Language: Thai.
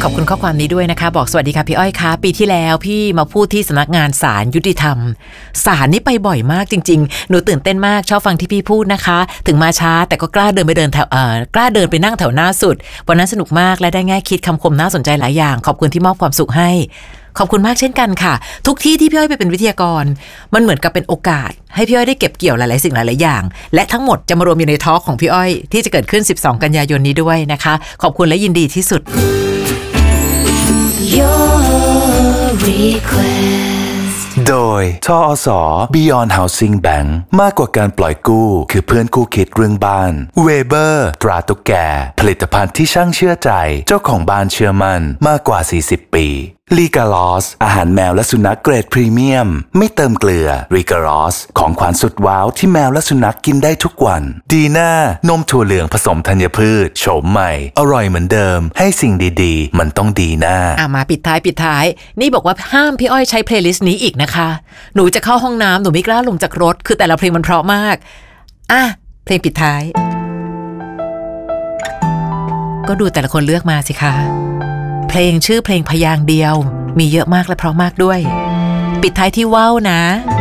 อบคุณข้อความนี้ด้วยนะคะบอกสวัสดีค่ะพี่อ้อยคะปีที่แล้วพี่มาพูดที่สำนักงานศาลยุติธรรมศาลนี่ไปบ่อยมากจริงๆหนูตื่นเต้นมากชอบฟังที่พี่พูดนะคะถึงมาช้าแต่ก็กล้าเดินไปนั่งแถวหน้าสุดวันนั้นสนุกมากและได้แง่คิดคำคมน่าสนใจหลายอย่างขอบคุณที่มอบความสุขให้ขอบคุณมากเช่นกันค่ะทุกที่ที่พี่อ้อยไปเป็นวิทยากรมันเหมือนกับเป็นโอกาสให้พี่อ้อยได้เก็บเกี่ยวหลายๆสิ่งหลายๆอย่างและทั้งหมดจะมารวมอยู่ในทอล์คของพี่อ้อยที่จะเกิดขึ้น12กันยายนนี้ด้วยนะคะขอบคุณและยินดีที่สุด Your request โดยทอส. Beyond Housing Bank มากกว่าการปล่อยกู้คือเพื่อนคู่คิดเรื่องบ้านเวเบอร์ตราตุ๊กแกผลิตภัณฑ์ที่ช่างเชื่อใจเจ้าของบ้านเชื่อมั่นมากกว่า40ปีลีกาลอสอาหารแมวและสุนัขเกรดพรีเมียมไม่เติมเกลือลีกาลอสของขวัญสุดว้าวที่แมวและสุนัขกินได้ทุกวันดีน่านมถั่วเหลืองผสมธัญพืชโฉมใหม่อร่อยเหมือนเดิมให้สิ่งดีๆมันต้องดีน่ามาปิดท้ายนี่บอกว่าห้ามพี่อ้อยใช้เพลย์ลิสต์นี้อีกนะคะหนูจะเข้าห้องน้ำหนูไม่กล้าลงจากรถคือแต่ละเพลงมันเพราะมากเพลงปิดท้ายก็ดูแต่ละคนเลือกมาสิคะเพลงชื่อเพลงพยางค์เดียวมีเยอะมากและเพราะมากด้วยปิดท้ายที่ว่าวนะ